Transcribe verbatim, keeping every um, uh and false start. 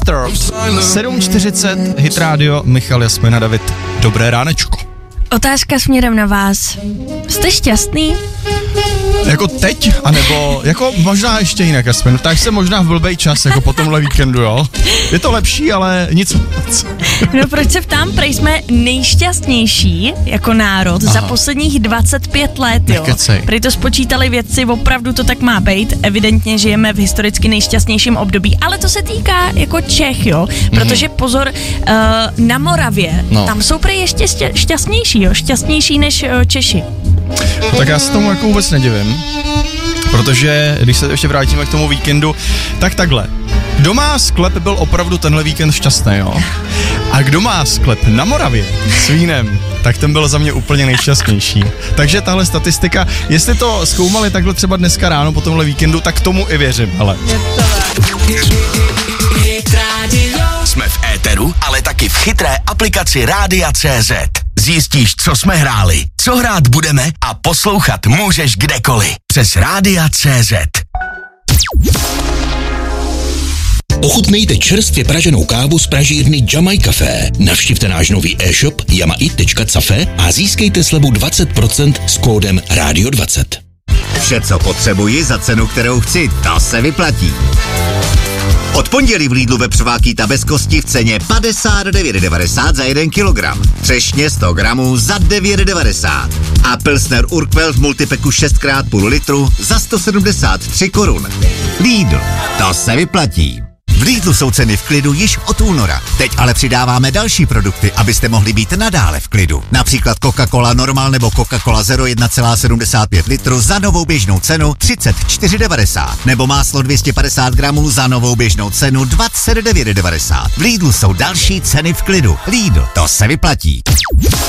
Disturbed. sedm čtyřicet, Hit Radio, Michal, Jasmina, David. Dobré ránečko. Otázka směrem na vás. Jste šťastný? Jako teď, anebo jako možná ještě jinak, Jasmin. Tak se možná v blbej čas, jako po tomhle víkendu, jo? Je to lepší, ale nic moc. No proč se ptám, prej jsme nejšťastnější jako národ Aha. za posledních dvacet pět let, jo? Nekecej. Prej to spočítali vědci, opravdu to tak má být. Evidentně žijeme v historicky nejšťastnějším období, ale to se týká jako Čech, jo? Protože pozor, uh, na Moravě, no. tam jsou prej ještě šťastnější, jo? Šťastnější než uh, Češi. No, tak já se tomu jako vůbec nedivím, protože když se ještě vrátíme k tomu víkendu, tak takhle. Kdo má sklep, byl opravdu tenhle víkend šťastný, jo? A kdo má sklep na Moravě s vínem, tak ten byl za mě úplně nejšťastnější. Takže tahle statistika, jestli to zkoumali takhle třeba dneska ráno po tomhle víkendu, tak tomu i věřím, hele. Jsme v éteru, ale taky v chytré aplikaci Rádia tečka cé zet. Zjistíš, co jsme hráli, co hrát budeme a poslouchat můžeš kdekoliv. Přes Rádia tečka cé zet. Ochutnejte čerstvě praženou kávu z pražírny Jamaj Café. Navštivte náš nový e-shop jamai tečka cafe a získejte slevu dvacet procent s kódem rádio dvacet. Vše, co potřebuji za cenu, kterou chci, to se vyplatí. Od pondělí v Lidlu vepřová bez kosti v ceně padesát devět devadesát za jeden kilogram. Třešně sto gramů za devět devadesát. A Pilsner Urquell v multipeku šest krát půl litru za sto sedmdesát tři korun. Lidl, to se vyplatí. V Lidlu jsou ceny v klidu již od února. Teď ale přidáváme další produkty, abyste mohli být nadále v klidu. Například Coca-Cola Normal nebo Coca-Cola Zero jedna celá sedmdesát pět litru za novou běžnou cenu třicet čtyři devadesát. Nebo máslo dvě stě padesát gramů za novou běžnou cenu dvacet devět devadesát. V Lidlu jsou další ceny v klidu. Lidl, to se vyplatí.